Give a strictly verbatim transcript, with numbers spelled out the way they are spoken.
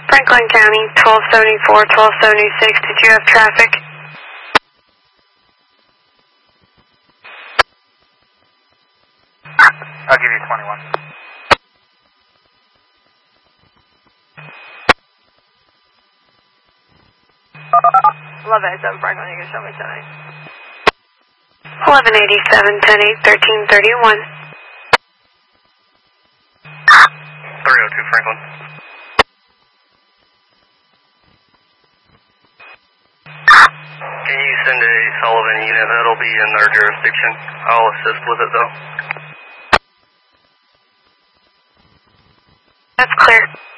Franklin County, twelve seventy-four, twelve seventy-six. Did you have traffic? I'll give you twenty-one. eleven eighty-seven Franklin, you can show me ten eight. eleven eighty-seven, ten eight, thirteen thirty-one. three oh two Franklin. Can you send a Sullivan unit? That'll be in their jurisdiction. I'll assist with it though. That's clear.